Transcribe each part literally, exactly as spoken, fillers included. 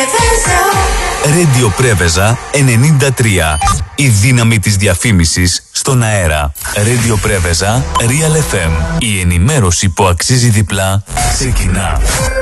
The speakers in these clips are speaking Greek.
Radio Πρέβεζα ενενήντα τρία. Η δύναμη της διαφήμισης στον αέρα. Radio Πρέβεζα Real εφ εμ. Η ενημέρωση που αξίζει διπλά ξεκινά.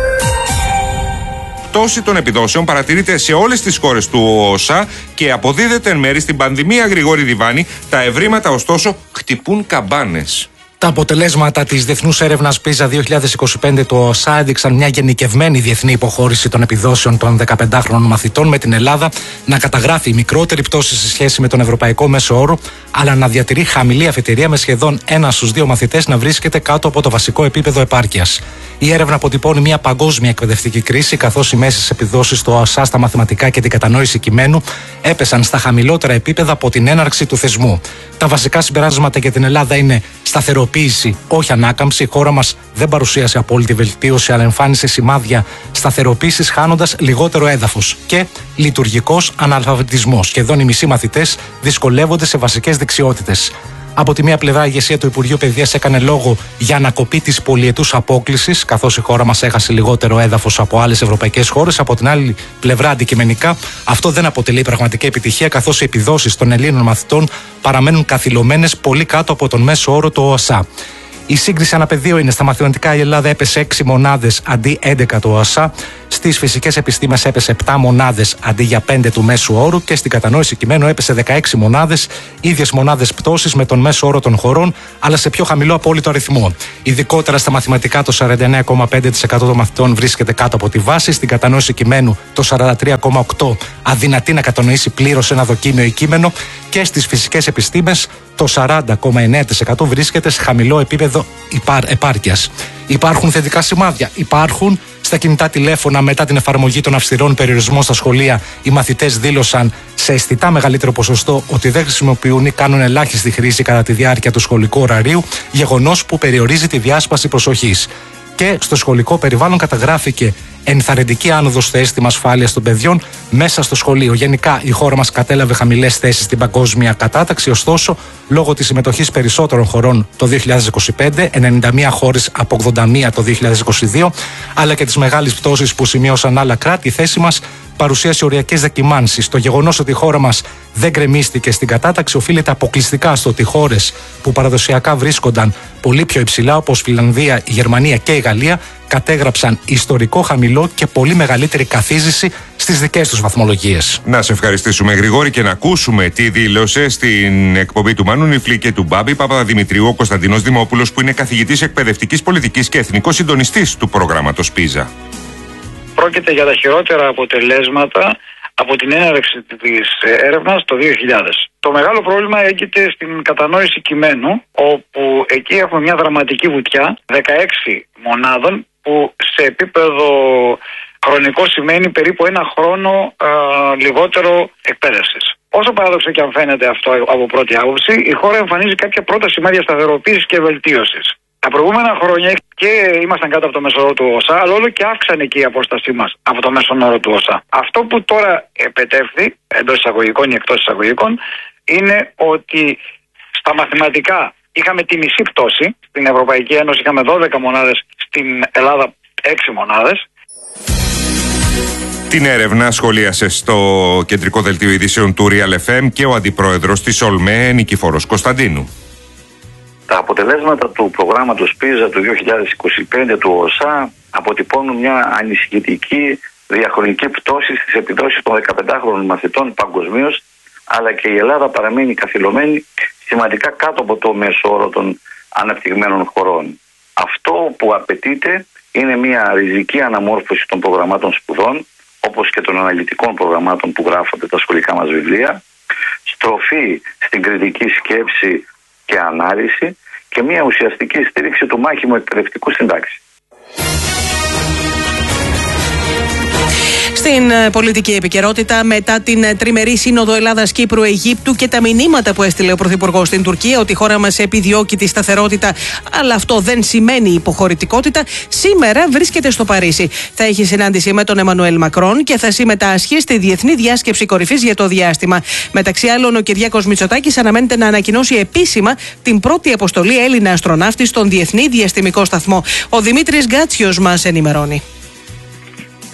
Πτώση των επιδόσεων παρατηρείται σε όλες τις χώρες του ΟΣΑ και αποδίδεται εν μέρει στην πανδημία. Γρηγόρη Διβάνη. Τα ευρήματα ωστόσο χτυπούν καμπάνες. Τα αποτελέσματα της Διεθνούς Έρευνας πίζα δύο χιλιάδες είκοσι πέντε του ΟΣΑ έδειξαν μια γενικευμένη διεθνή υποχώρηση των επιδόσεων των δεκαπεντάχρονων μαθητών, με την Ελλάδα να καταγράφει μικρότερη πτώση σε σχέση με τον ευρωπαϊκό μέσο όρο, αλλά να διατηρεί χαμηλή αφετηρία, με σχεδόν ένα στους δύο μαθητές να βρίσκεται κάτω από το βασικό επίπεδο επάρκειας. Η έρευνα αποτυπώνει μια παγκόσμια εκπαιδευτική κρίση, καθώς οι μέσες επιδόσεις του ΟΣΑ στα μαθηματικά και την κατανόηση κειμένου έπεσαν στα χαμηλότερα επίπεδα από την έναρξη του θεσμού. Τα βασικά συμπεράσματα για την Ελλάδα είναι σταθεροποίηση, όχι ανάκαμψη. Η χώρα μας δεν παρουσίασε απόλυτη βελτίωση, αλλά εμφάνισε σημάδια σταθεροποίησης, χάνοντας λιγότερο έδαφος. Και λειτουργικός αναλφαβητισμός. Σχεδόν οι μισοί μαθητές δυσκολεύονται σε βασικές δεξιότητες. Από τη μία πλευρά, η ηγεσία του Υπουργείου Παιδείας έκανε λόγο για ανακοπή της πολυετούς απόκλησης, καθώς η χώρα μας έχασε λιγότερο έδαφος από άλλες ευρωπαϊκές χώρες. Από την άλλη πλευρά, αντικειμενικά, αυτό δεν αποτελεί πραγματική επιτυχία, καθώς οι επιδόσεις των Ελλήνων μαθητών παραμένουν καθυλωμένες πολύ κάτω από τον μέσο όρο του ΟΣΑ. Η σύγκριση αναπεδίο είναι: στα μαθηματικά η Ελλάδα έπεσε έξι μονάδες αντί έντεκα του ΟΣΑ, στις φυσικές επιστήμες έπεσε επτά μονάδες αντί για πέντε του μέσου όρου και στην κατανόηση κειμένου έπεσε δεκαέξι μονάδες, ίδιες μονάδες πτώσης με τον μέσο όρο των χωρών, αλλά σε πιο χαμηλό απόλυτο αριθμό. Ειδικότερα στα μαθηματικά, το σαράντα εννέα κόμμα πέντε τοις εκατό των μαθητών βρίσκεται κάτω από τη βάση, στην κατανόηση κειμένου το σαράντα τρία κόμμα οκτώ τοις εκατό αδυνατεί να κατανοήσει πλήρως ένα δοκίμιο ή κείμενο, και στις φυσικές επιστήμες το σαράντα κόμμα εννέα τοις εκατό βρίσκεται σε χαμηλό επίπεδο επάρκειας. Υπάρχουν θετικά σημάδια. Υπάρχουν. Στα κινητά τηλέφωνα, μετά την εφαρμογή των αυστηρών περιορισμών στα σχολεία, οι μαθητές δήλωσαν σε αισθητά μεγαλύτερο ποσοστό ότι δεν χρησιμοποιούν ή κάνουν ελάχιστη χρήση κατά τη διάρκεια του σχολικού ωραρίου, γεγονός που περιορίζει τη διάσπαση προσοχής. Και στο σχολικό περιβάλλον καταγράφηκε ενθαρρυντική άνοδος στο αίσθημα ασφάλειας των παιδιών μέσα στο σχολείο. Γενικά, η χώρα μας κατέλαβε χαμηλές θέσεις στην παγκόσμια κατάταξη, ωστόσο, λόγω της συμμετοχής περισσότερων χωρών το δύο χιλιάδες είκοσι πέντε, ενενήντα μία χώρες από ογδόντα μία το δύο χιλιάδες είκοσι δύο, αλλά και τις μεγάλες πτώσεις που σημείωσαν άλλα κράτη, η θέση μας παρουσίασε οριακές δεκιμάνσεις. Το γεγονός ότι η χώρα μας δεν γκρεμίστηκε στην κατάταξη οφείλεται αποκλειστικά στο ότι χώρες που παραδοσιακά βρίσκονταν πολύ πιο υψηλά, όπως Φιλανδία, η Γερμανία και η Γαλλία, κατέγραψαν ιστορικό χαμηλό και πολύ μεγαλύτερη καθίζηση στις δικές τους βαθμολογίες. Να σε ευχαριστήσουμε, Γρηγόρη, και να ακούσουμε τι δήλωσε στην εκπομπή του Μάνου Νιφλή και του Μπάμπη Παπαδημητρίου ο Κωνσταντίνος Δημόπουλος, που είναι καθηγητής εκπαιδευτικής πολιτικής και εθνικός συντονιστής του προγράμματος πίζα. Πρόκειται για τα χειρότερα αποτελέσματα από την έναρξη της έρευνας το δύο χιλιάδες. Το μεγάλο πρόβλημα έγκυται στην κατανόηση κειμένου, όπου εκεί έχουμε μια δραματική βουτιά δεκαέξι μονάδων, που σε επίπεδο χρονικό σημαίνει περίπου ένα χρόνο α, λιγότερο εκπαίδευσης. Όσο παράδοξο και αν φαίνεται αυτό από πρώτη άποψη, η χώρα εμφανίζει κάποια πρώτα σημάδια σταθεροποίησης και βελτίωσης. Τα προηγούμενα χρόνια και ήμασταν κάτω από το μέσο όρο του ΟΣΑ, αλλά όλο και αύξανε και η απόστασή μας από το μέσο όρο του ΟΣΑ. Αυτό που τώρα επετεύχθη, εντός εισαγωγικών ή εκτός εισαγωγικών, είναι ότι στα μαθηματικά είχαμε τη μισή πτώση. Στην Ευρωπαϊκή Ένωση είχαμε δώδεκα μονάδες, στην Ελλάδα έξι μονάδες. Την έρευνα σχολίασε στο κεντρικό δελτίο ειδήσεων του Real εφ εμ και ο αντιπρόεδρος της ΟΛΜΕ, Νικηφόρος Κωνσταντίνου. Τα αποτελέσματα του προγράμματος πίζα του δύο χιλιάδες είκοσι πέντε του ΟΣΑ αποτυπώνουν μια ανησυχητική διαχρονική πτώση στις επιδόσεις των δεκαπεντάχρονων μαθητών παγκοσμίως, αλλά και η Ελλάδα παραμένει καθυλωμένη σημαντικά κάτω από το μέσο όρο των αναπτυγμένων χωρών. Αυτό που απαιτείται είναι μια ριζική αναμόρφωση των προγραμμάτων σπουδών, όπως και των αναλυτικών προγραμμάτων που γράφονται τα σχολικά μας βιβλία, στροφή στην κριτική σκέψη και ανάλυση και μια ουσιαστική στήριξη του μάχημου εκπαιδευτικού στην τάξη. Στην πολιτική επικαιρότητα, μετά την τριμερή σύνοδο Ελλάδας-Κύπρου-Αιγύπτου και τα μηνύματα που έστειλε ο Πρωθυπουργός στην Τουρκία ότι η χώρα μας επιδιώκει τη σταθερότητα, αλλά αυτό δεν σημαίνει υποχωρητικότητα, σήμερα βρίσκεται στο Παρίσι. Θα έχει συνάντηση με τον Εμμανουέλ Μακρόν και θα συμμετάσχει στη Διεθνή Διάσκεψη Κορυφής για το διάστημα. Μεταξύ άλλων, ο Κυριάκος Μητσοτάκης αναμένεται να ανακοινώσει επίσημα την πρώτη αποστολή Έλληνα αστροναύτη στον Διεθνή Διαστημικό Σταθμό. Ο Δημήτρης Γκάτσιος μας ενημερώνει.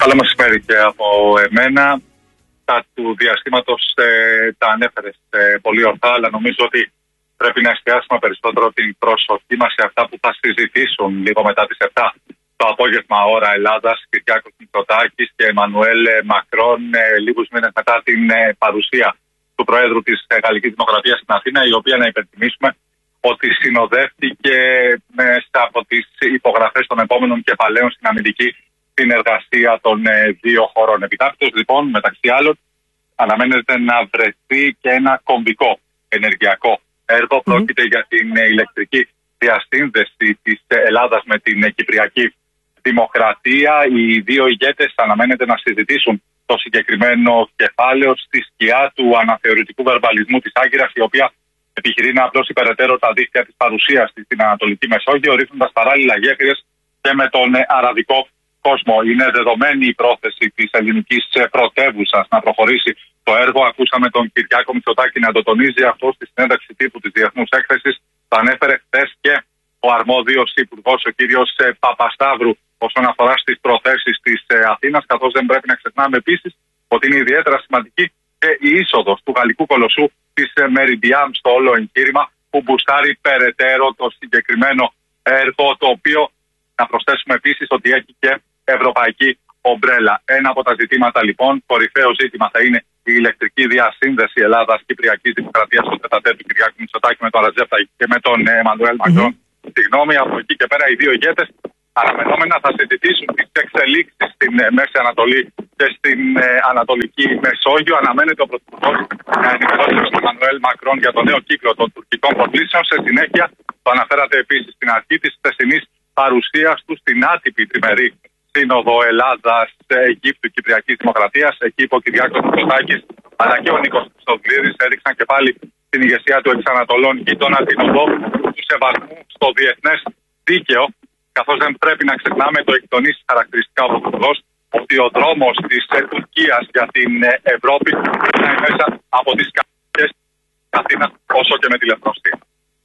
Καλό μεσημέρι και από εμένα. Τα του διαστήματος ε, τα ανέφερες ε, πολύ ορθά, αλλά νομίζω ότι πρέπει να εστιάσουμε περισσότερο την προσοχή μας σε αυτά που θα συζητήσουν λίγο μετά τις επτά το απόγευμα ώρα Ελλάδας, Κυριάκος Μητσοτάκης και Εμμανουέλ Μακρόν, ε, λίγους μήνες μετά την ε, παρουσία του Προέδρου της ε, Γαλλικής Δημοκρατίας στην Αθήνα, η οποία, να υπενθυμίσουμε, ότι συνοδεύτηκε μέσα από τις υπογραφές των επόμενων κεφαλαίων στην αμυντική συνεργασία των ε, δύο χωρών. Επιτάπητος, λοιπόν, μεταξύ άλλων, αναμένεται να βρεθεί και ένα κομβικό ενεργειακό έργο. Mm-hmm. Πρόκειται για την ε, ηλεκτρική διασύνδεση της Ελλάδας με την ε, Κυπριακή Δημοκρατία. Οι δύο ηγέτες αναμένεται να συζητήσουν το συγκεκριμένο κεφάλαιο στη σκιά του αναθεωρητικού βερμπαλισμού της Άγκυρας, η οποία επιχειρεί να απλώσει περαιτέρω τα δίκτυα της παρουσίας της στην Ανατολική Μεσόγειο, ρίχνοντας παράλληλα γέφυρες και με τον ε, αραβικό κόσμο. Είναι δεδομένη η πρόθεση της ελληνικής πρωτεύουσας να προχωρήσει το έργο. Ακούσαμε τον Κυριάκο Μητσοτάκη να το τονίζει αυτό στη συνέντευξη τύπου της Διεθνούς Έκθεσης. Το ανέφερε χθες και ο αρμόδιος υπουργός, ο κύριος Παπασταύρου, όσον αφορά στις προθέσεις της Αθήνας, καθώς δεν πρέπει να ξεχνάμε επίσης ότι είναι ιδιαίτερα σημαντική και η είσοδος του γαλλικού κολοσσού της Meridiam στο όλο εγχείρημα, που μπουστάρει περαιτέρω το συγκεκριμένο έργο, το οποίο, να προσθέσουμε επίσης, ότι έχει και ευρωπαϊκή ομπρέλα. Ένα από τα ζητήματα, λοιπόν, κορυφαίο ζήτημα θα είναι η ηλεκτρική διασύνδεση Ελλάδας-Κυπριακής Δημοκρατίας στο τετατέ του Κυριάκου Μητσοτάκη με τον Ρετζέπ και με τον Εμμανουέλ Μακρόν. Mm-hmm. Συγγνώμη, από εκεί και πέρα οι δύο ηγέτες αναμενόμενα θα συζητήσουν τις εξελίξεις στην ε, Μέση Ανατολή και στην ε, Ανατολική Μεσόγειο. Αναμένεται ο Πρωθυπουργός να ενημερώσει τον Εμμανουέλ Μακρόν για το νέο κύκλο των τουρκικών προκλήσεων. Σε συνέχεια, το αναφέρατε επίσης στην αρχή της χθεσινής παρουσίας του στην άτυπη τριμερή Σύνοδο Ελλάδας, Αιγύπτου, Κυπριακής Δημοκρατίας. Εκεί ο Κυριάκος Μητσοτάκης αλλά και ο Νίκος Χριστοδουλίδης έδειξαν και πάλι την ηγεσία του εξανατολών γείτονα, την οδό του σεβασμού στο διεθνές δίκαιο, καθώς δεν πρέπει να ξεχνάμε, το έχει τονίσει χαρακτηριστικά ο Πρωθυπουργός, ότι ο δρόμος της Τουρκίας για την Ευρώπη είναι μέσα από τις καρδιές της Αθήνας όσο και με τη Λευκοσία.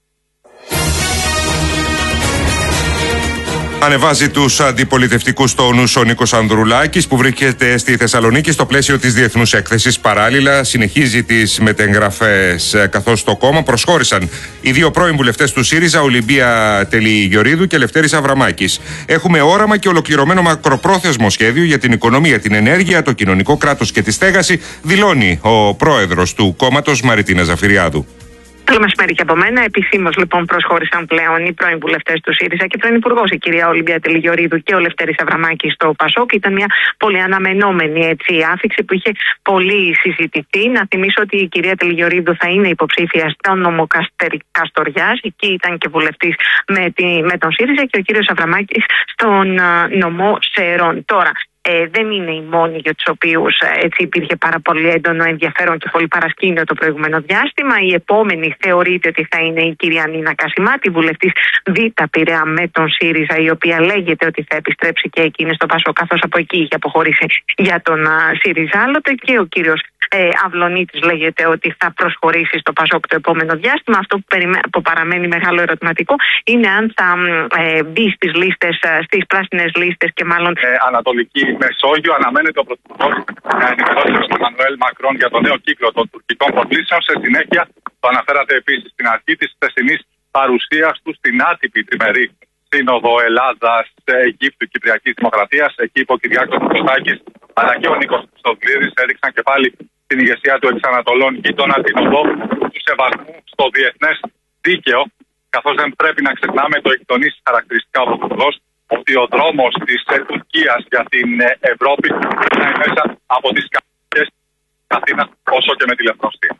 Ανεβάζει τους αντιπολιτευτικούς τόνους ο Νίκος Ανδρουλάκης, που βρίσκεται στη Θεσσαλονίκη στο πλαίσιο της Διεθνούς Έκθεσης. Παράλληλα, συνεχίζει τις μετεγγραφές, καθώς στο κόμμα προσχώρησαν οι δύο πρώην βουλευτές του ΣΥΡΙΖΑ, Ολυμπία Τελιγιορίδου και Λευτέρης Αβραμάκης. Έχουμε όραμα και ολοκληρωμένο μακροπρόθεσμο σχέδιο για την οικονομία, την ενέργεια, το κοινωνικό κράτος και τη στέγαση, δηλώνει ο πρόεδρος του κόμματος, Μαριτίνα Ζαφυριάδου. Καλό μεσημέρι και από μένα. Επισήμως, λοιπόν, προσχώρησαν πλέον οι πρώην βουλευτές του ΣΥΡΙΖΑ και πρώην υπουργός, η κυρία Ολυμπία Τελιγιορίδου και ο Λευτέρης Αβραμάκης, στο ΠΑΣΟΚ. Ήταν μια πολύ αναμενόμενη έτσι, άφηξη που είχε πολύ συζητηθεί. Να θυμίσω ότι η κυρία Τελιγιορίδου θα είναι υποψήφια στο νομό Καστοριάς. Εκεί ήταν και βουλευτής με, με τον ΣΥΡΙΖΑ, και ο κύριος Αβραμάκης στον uh, νομό Σερών. Τώρα, Ε, δεν είναι οι μόνοι για τους οποίους ε, έτσι υπήρχε πάρα πολύ έντονο ενδιαφέρον και πολύ παρασκήνιο το προηγούμενο διάστημα. Η επόμενη θεωρείται ότι θα είναι η κυρία Νίνα Κασιμάτη, βουλευτής Β' Πειραιά με τον ΣΥΡΙΖΑ, η οποία λέγεται ότι θα επιστρέψει και εκείνη στο ΠΑΣΟΚ, καθώς από εκεί είχε αποχωρήσει για τον α, ΣΥΡΙΖΑ άλλοτε, και ο κύριος ε, Αυλονίτης λέγεται ότι θα προσχωρήσει στο ΠΑΣΟΚ το επόμενο διάστημα. Αυτό που, περιμέ... που παραμένει μεγάλο ερωτηματικό είναι αν θα ε, μπει στις λίστες, στις πράσινες λίστες και μάλλον ε, Ανατολική Μεσόγειο. Αναμένεται ο Πρωθυπουργός να ενημερώσει τον Εμμανουέλ Μακρόν για το νέο κύκλο των τουρκικών προκλήσεων. Σε συνέχεια, το αναφέρατε επίσης στην αρχή της χθεσινής παρουσίας του στην άτυπη τριμερή Σύνοδο Ελλάδας, Αιγύπτου, Κυπριακής Δημοκρατίας. Εκεί ο Κυριάκος Μητσοτάκης αλλά και ο Νίκος Χριστοδουλίδης έδειξαν και πάλι την ηγεσία του εξανατολών γείτονα, την οδό του σεβασμού στο διεθνές δίκαιο, καθώς δεν πρέπει να ξεχνάμε, το έχει τονίσει χαρακτηριστικά ο Πρωθυπουργός, ότι ο δρόμος της Τουρκίας για την Ευρώπη είναι μέσα από τις καρδιές της Αθήνας όσο και με τη Λευκοσία.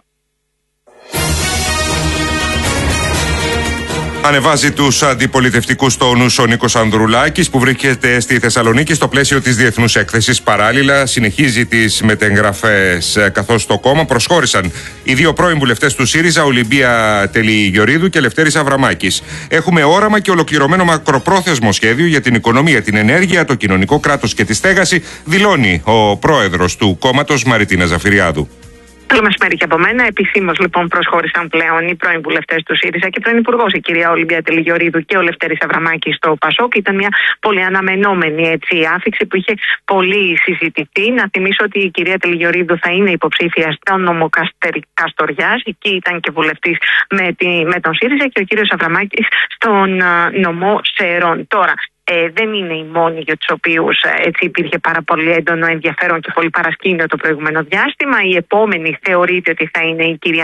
Ανεβάζει τους αντιπολιτευτικούς τόνους ο Νίκος Ανδρουλάκης, που βρίσκεται στη Θεσσαλονίκη στο πλαίσιο της Διεθνούς Έκθεσης. Παράλληλα, συνεχίζει τις μετεγγραφές, καθώς στο κόμμα προσχώρησαν οι δύο πρώην βουλευτές του ΣΥΡΙΖΑ, Ολυμπία Τελιγιορίδου και Λευτέρης Αβραμάκης. Έχουμε όραμα και ολοκληρωμένο μακροπρόθεσμο σχέδιο για την οικονομία, την ενέργεια, το κοινωνικό κράτος και τη στέγαση, δηλώνει ο πρόεδρος του κόμματος, Μαριτίνα Ζαφυριάδου. Καλό μεσημέρι και από μένα. Επισήμως λοιπόν προσχώρησαν πλέον οι πρώην βουλευτές του ΣΥΡΙΖΑ και πρώην υπουργός η κυρία Όλυμπια Τελιγιορίδου και ο Λευτέρης Αβραμάκης στο ΠΑΣΟΚ. Ήταν μια πολύ αναμενόμενη έτσι, άφιξη που είχε πολύ συζητηθεί. Να θυμίσω ότι η κυρία Τελιγιορίδου θα είναι υποψήφια στο νομό Καστοριάς. Εκεί ήταν και βουλευτής με, με τον ΣΥΡΙΖΑ και ο κύριος Αβραμάκης στον uh, νομό Σερών. Τώρα, Ε, δεν είναι οι μόνοι για τους οποίους έτσι υπήρχε πάρα πολύ έντονο ενδιαφέρον και πολύ παρασκήνιο το προηγούμενο διάστημα. Η επόμενη θεωρείται ότι θα είναι η κυρία